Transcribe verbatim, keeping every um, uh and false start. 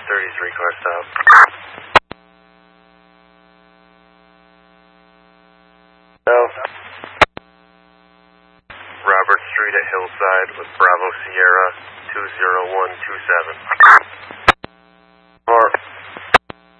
thirty-three car stop. Oh. Robert Street at Hillside with Bravo Sierra two zero one two seven.